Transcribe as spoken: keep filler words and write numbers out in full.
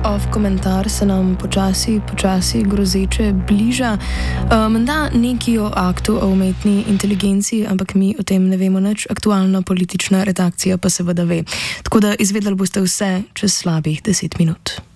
Off komentar se nam počasi, počasi grozeče bliža. Menda um, neki o aktu o umetni inteligenci, ampak mi o tem ne vemo nič, aktualna politična redakcija pa seveda ve. Tako da izvedeli boste vse čez slabih deset minut.